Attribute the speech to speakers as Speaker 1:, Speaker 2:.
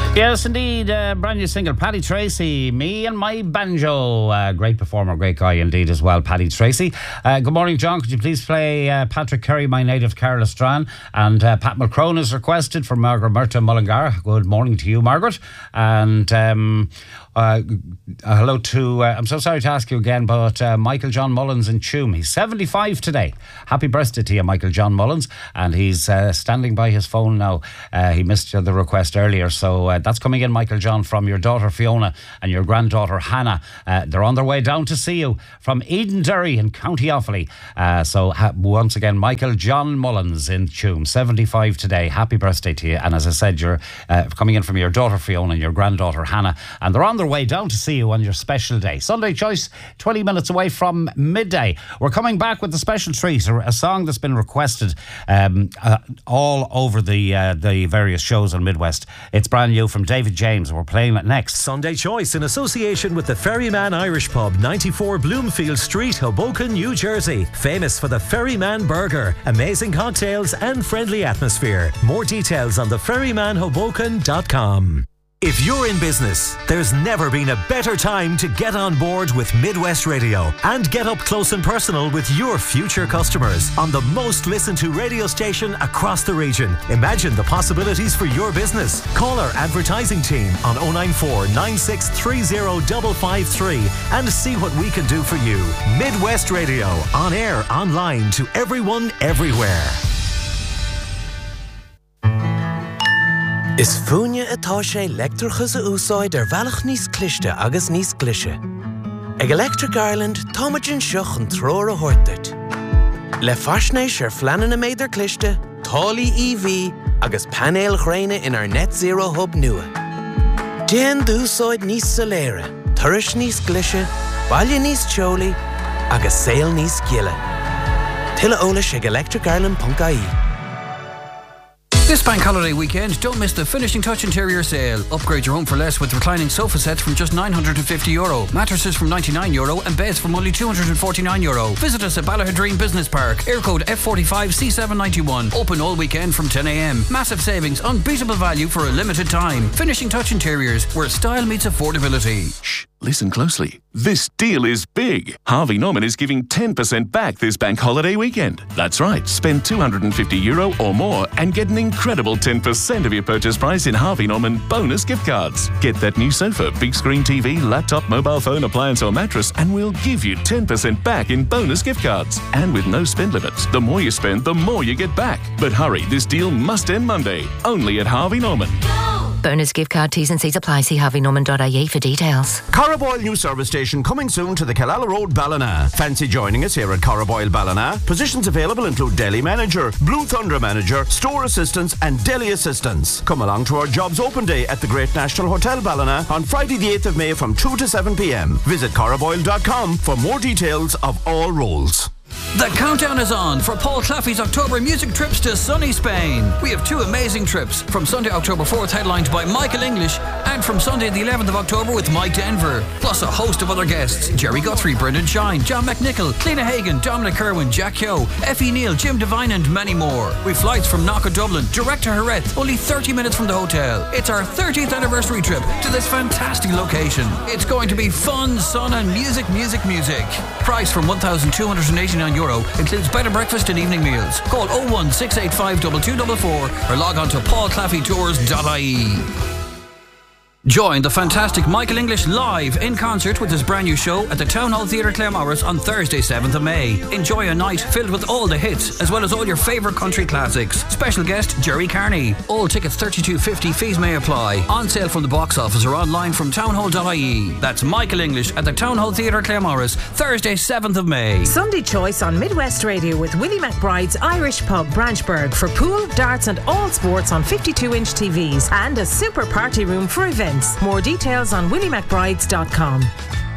Speaker 1: Yes, indeed. Brand new single, Paddy Tracy, Me and My Banjo. Great performer, great guy indeed as well, Paddy Tracy. Good morning, John. Could you please play Patrick Curry, My Native Carla Strand? And Pat Mulcrone is requested from Margaret Murta Mullingar. Good morning to you, Margaret. And hello to, I'm so sorry to ask you again, but Michael John Mullins in Tuam. He's 75 today. Happy birthday to you, Michael John Mullins. And he's standing by his phone now. He missed the request earlier, so that's coming in, Michael John, from your daughter Fiona and your granddaughter Hannah. They're on their way down to see you from Edenderry in County Offaly. Once again, Michael John Mullins in Tuam, 75 today. Happy birthday to you. And as I said, you're coming in from your daughter Fiona and your granddaughter Hannah, and they're on their way down to see you on your special day. Sunday Choice, 20 minutes away from midday. We're coming back with the special treat, a song that's been requested all over the various shows on Midwest. It's brand new from David James, and we're playing it next.
Speaker 2: Sunday Choice in association with the Ferryman Irish Pub, 94 Bloomfield Street, Hoboken, New Jersey. Famous for the Ferryman Burger, amazing cocktails and friendly atmosphere. More details on theferrymanhoboken.com. If you're in business, there's never been a better time to get on board with Midwest Radio and get up close and personal with your future customers on the most listened to radio station across the region. Imagine the possibilities for your business. Call our advertising team on 094 9630 553 and see what we can do for you. Midwest Radio, on air, online, to everyone, everywhere.
Speaker 3: Is fúine atá sé leictreachas a úsáid bhealach níos cliste agus níos clise. Ag Electric Ireland, táimeann seach an tróir a thuirteart. Le faisnéis fleanan a méidir cliste, tálaí EV agus panéil chréine in our net zero hub nua. Déan d'úsáid níos soléire, turais níos clise, baile níos teolaí agus saol níos giile. Tuilleadh eolais ag electricireland.ie.
Speaker 4: This bank holiday weekend, don't miss the Finishing Touch interior sale. Upgrade your home for less with reclining sofa sets from just €950, mattresses from €99 and beds from only €249. Visit us at Ballahadreen Business Park, aircode F45C791. Open all weekend from 10 a.m. Massive savings, unbeatable value for a limited time. Finishing Touch Interiors, where style meets affordability.
Speaker 5: Shh, listen closely. This deal is big. Harvey Norman is giving 10% back this bank holiday weekend. That's right, spend €250 or more and get an incredible 10% of your purchase price in Harvey Norman bonus gift cards. Get that new sofa, big screen TV, laptop, mobile phone, appliance or mattress, and we'll give you 10% back in bonus gift cards. And with no spend limits, the more you spend, the more you get back. But hurry, this deal must end Monday, only at Harvey Norman.
Speaker 6: Bonus gift card, T's and C's apply. See harveynorman.ie for details.
Speaker 7: Carraboyle new service station coming soon to the Killala Road, Ballina. Fancy joining us here at Carraboyle Ballina? Positions available include deli manager, Blue Thunder manager, store assistants and deli assistants. Come along to our jobs open day at the Great National Hotel Ballina on Friday the 8th of May from 2 to 7 p.m. Visit carraboyle.com for more details of all roles.
Speaker 4: The countdown is on for Paul Claffey's October music trips to sunny Spain. We have two amazing trips, from Sunday October 4th headlined by Michael English, and from Sunday the 11th of October with Mike Denver, plus a host of other guests: Jerry Guthrie, Brendan Shine, John McNichol, Cliona Hagan, Dominic Kerwin, Jack Hyo, Effie Neal, Jim Devine and many more. With flights from Knock Dublin direct to Jerez, only 30 minutes from the hotel. It's our 30th anniversary trip to this fantastic location. It's going to be fun, sun and music. Price from €1,289, includes bed and breakfast and evening meals. Call 01685 2244 or log on to paulclaffeytours.ie. Join the fantastic Michael English live in concert with his brand new show at the Town Hall Theatre Claremorris on Thursday 7th of May. Enjoy a night filled with all the hits as well as all your favourite country classics. Special guest Jerry Carney. All tickets $32.50, fees may apply. On sale from the box office or online from townhall.ie. That's Michael English at the Town Hall Theatre Claremorris, Thursday 7th of May.
Speaker 8: Sunday Choice on Midwest Radio with Willie McBride's Irish Pub, Branchburg, for pool, darts and all sports on 52-inch TVs and a super party room for events. More details on williemcbrides.com.